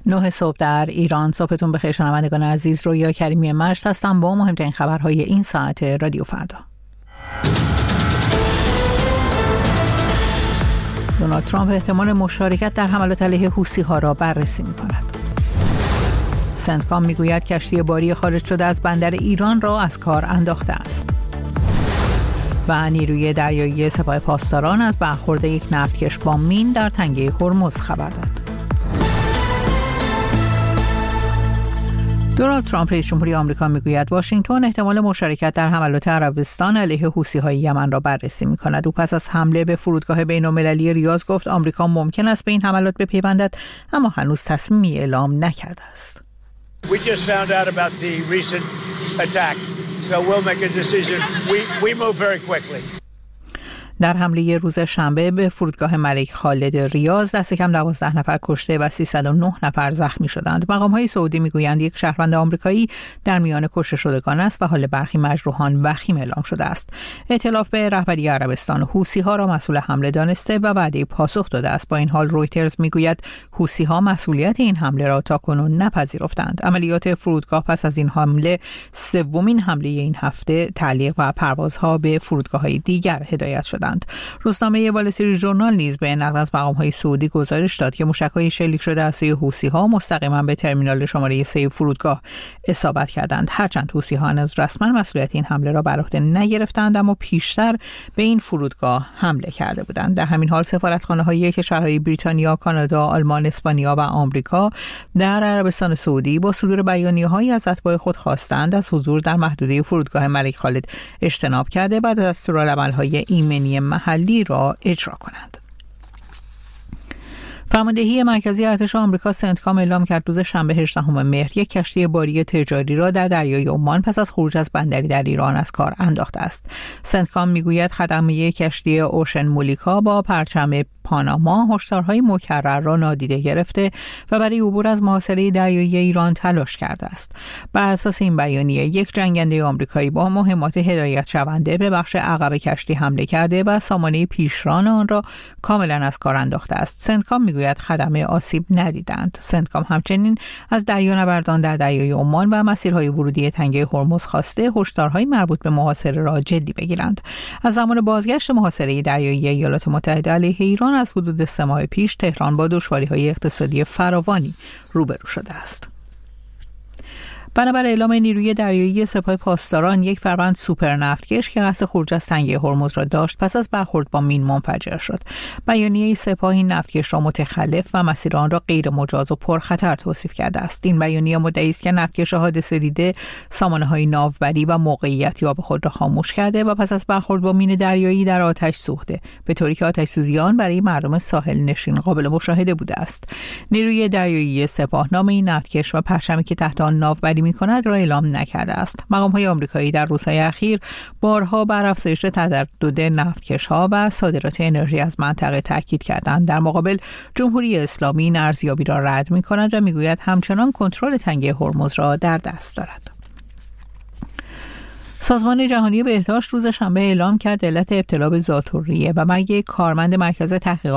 9 صبح در ایران. صبحتون بخیر شنوندگان عزیز. رویا کریمی مشت هستم با مهمترین خبرهای این ساعت رادیو فردا. دونالد ترامپ احتمال مشارکت در حملات علیه حوثی‌ها را بررسی می‌کند. سنتکام می‌گوید کشتی باری خارج شده از بندر ایران را از کار انداخته است. و نیروی دریایی سپاه پاسداران از برخورد یک نفتکش با مین در تنگه هرمز خبر داد. دونالد ترامپ رئیس جمهوری آمریکا میگوید واشنگتن احتمال مشارکت در حملات عربستان علیه حوثی‌های یمن را بررسی می‌کند. او پس از حمله به فرودگاه بین‌المللی ریاض گفت آمریکا ممکن است به این حملات بپیوندد، اما هنوز تصمیمی اعلام نکرده است. We just found out about the recent attack, so we'll make a decision. We move very quickly. در حمله روز شنبه به فرودگاه ملک خالد ریاض دست کم 12 نفر کشته و 309 نفر زخمی شدند. مقام‌های سعودی میگویند یک شهروند آمریکایی در میان کشته شدگان است و حال برخی مجروحان وخیم اعلام شده است. ائتلاف به رهبری عربستان حوثی‌ها را مسئول حمله دانسته و وعده پاسخ داده است. با این حال رویترز میگوید حوثی‌ها مسئولیت این حمله را تاکنون نپذیرفتند. عملیات فرودگاه پس از این حمله سومین حمله این هفته تعلیق و پروازها به فرودگاه‌های دیگر هدایت شدند. روزنامه وال استریت ژورنال نیز به نقل از مقام‌های سعودی گزارش داد که موشک‌های شلیک شده از سوی حوثی‌ها مستقیما به ترمینال شماره 3 فرودگاه اصابت کردند. هرچند حوثی‌ها هنوز رسما مسئولیت این حمله را بر عهده نگرفتند، اما پیشتر به این فرودگاه حمله کرده بودند. در همین حال سفارتخانه‌های کشورهای بریتانیا، کانادا، آلمان، اسپانیا و آمریکا در عربستان سعودی با صدور بیانیه‌هایی از اتباع خود خواستند از حضور در محدوده فرودگاه ملک خالد اجتناب کرده بعد از دستورالعمل‌های ایمنی محلی را اجرا کنند. فرماندهی مرکزی ارتش آمریکا سنتکام اعلام کرد روز شنبه 18 مهر یک کشتی باری تجاری را در دریای عمان پس از خروج از بندری در ایران از کار انداخته است. سنتکام میگوید خدمه کشتی اوشن مولیکا با پرچم پاناما هشدارهای مکرر را نادیده گرفته و برای عبور از محاصره دریایی ایران تلاش کرده است. بر اساس این بیانیه یک جنگنده آمریکایی با مهمات هدایت شونده به بخش عقب کشتی حمله کرده و سامانه پیشران آن را کاملا از کار انداخته است. سنتکام میگوید خدمه آسیب ندیدند. سنتکام همچنین از دریانوردان در دریای عمان و مسیرهای ورودی تنگه هرمز خواسته هشدارهای مربوط به محاصره را جدی بگیرند. از زمان بازگشت محاصره دریایی ایالات متحده علیه ایران از حدود 3 ماه پیش تهران با دشواری‌های اقتصادی فراوانی روبرو شده است. بنابر اعلام نیروی دریایی سپاه پاسداران یک فروند سوپر نفتکش که قصد خروج از تنگه هرمز را داشت پس از برخورد با مین منفجر شد. بیانیه سپاه این نفتکش را متخلف و مسیر آن را غیر مجاز و پرخطر توصیف کرده است. این بیانیه مدعی است که نفتکش حادثه دیده سامانه‌های ناوبری و موقعیت یاب خود را خاموش کرده و پس از برخورد با مین دریایی در آتش سوخته، به طوری که آتش سوزی آن برای مردم ساحل نشین قابل مشاهده بوده است. نیروی دریایی سپاه نام این نفتکش و پرچمی که تحت آن ناوبری می‌کند را اعلام نکرده است. مقام‌های آمریکایی در روزهای اخیر بارها بر افزایش تردد نفتکش‌ها و صادرات انرژی از منطقه تاکید کردند. در مقابل جمهوری اسلامی این ارزیابی را رد می‌کند و می‌گوید همچنان کنترل تنگه هرمز را در دست دارد. سازمان جهانی بهداشت روز شنبه اعلام کرد علت ابتلا به ذات‌الریه و مرگ کارمند مرکز تحقیقات